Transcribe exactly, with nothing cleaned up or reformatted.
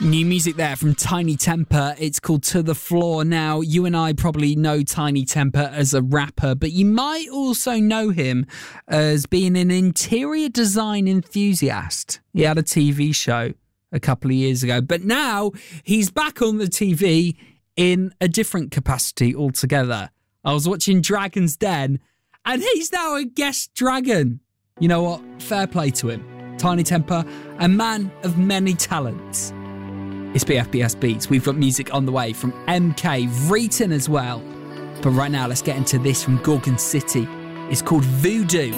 New music there from Tiny Temper. It's called To The Floor. Now, you and I probably know Tiny Temper as a rapper, but you might also know him as being an interior design enthusiast. He had a T V show a couple of years ago, but now he's back on the T V in a different capacity altogether. I was watching Dragon's Den, and he's now a guest dragon. You know what? Fair play to him. Tiny Temper, a man of many talents. It's B F B S Beats. We've got music on the way from M K, Vreeton as well. But right now, let's get into this from Gorgon City. It's called Voodoo.